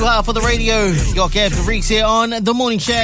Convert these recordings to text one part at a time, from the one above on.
For the radio, you got Gabs and Reeks here on The Morning Shack.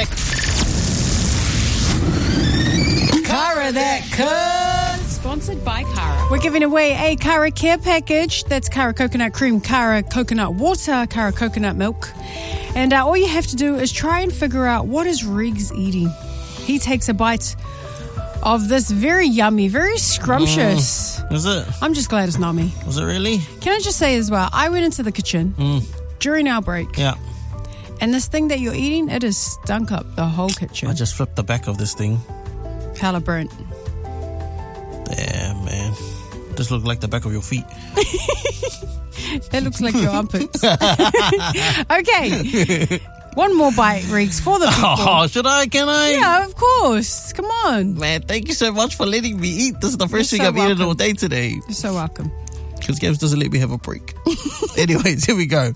Cara that could. Sponsored by Cara. We're giving away a Cara Care package. That's Cara coconut cream, Cara coconut water, Cara coconut milk. And all you have to do is try and figure out what is Riggs eating. He takes a bite of this very yummy, very scrumptious. Is it? I'm just glad it's not me. Was it really? Can I just say as well, I went into the kitchen during our break. Yeah. And this thing that you're eating, it has stunk up the whole kitchen. I just flipped the back of this thing. Hella burnt. Damn, man. This looks like the back of your feet. It looks like your armpits. Okay. One more bite, Riggs, for the people. Oh, should I? Can I? Yeah, of course. Come on. Man, thank you so much for letting me eat. This is the first You're thing so I've eaten welcome. all day today. You're so welcome. Because Gabs doesn't let me have a break. Anyways, here we go.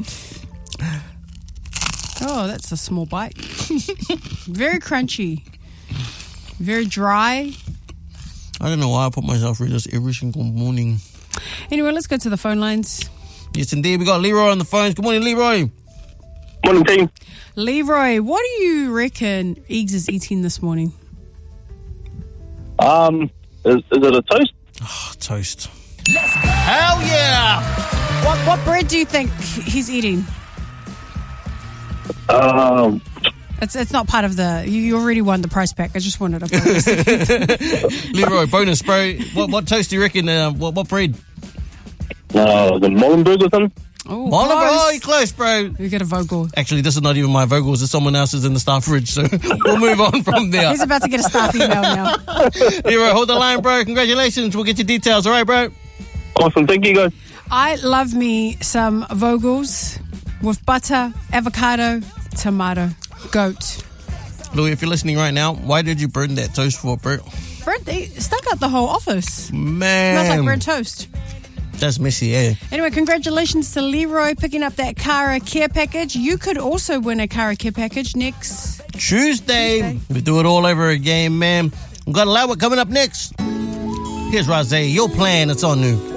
Oh, that's a small bite. Very crunchy. Very dry. I don't know why I put myself through this every single morning. Anyway, let's go to the phone lines. Yes, indeed. We got Leroy on the phones. Good morning, Leroy. Morning, team. Leroy, what do you reckon Eggs is eating this morning? Is it a toast? Oh, toast. Hell yeah! What bread do you think he's eating? It's not part of the... You already won the prize pack. I just wanted a bonus. Leroy, bonus, bro. What toast do you reckon? What bread? The Molenberg or something? Oh, Oh, you're close, bro. You get a Vogel. Actually, this is not even my Vogels. It's someone else's in the staff fridge, so we'll move on from there. He's about to get a staff email now. Leroy, hold the line, bro. Congratulations. We'll get your details. All right, bro? Awesome. Thank you, guys. I love me some Vogels with butter, avocado, tomato, goat. Louis, if you're listening right now, why did you burn that toast for, bro? Bread, they stuck out the whole office. Man. Smells like burnt toast. That's messy, eh? Anyway, congratulations to Leroy picking up that Cara Care package. You could also win a Cara Care package next Tuesday. We do it all over again, man. We've got a lot coming up next. Here's Rosé. Your plan. It's on new.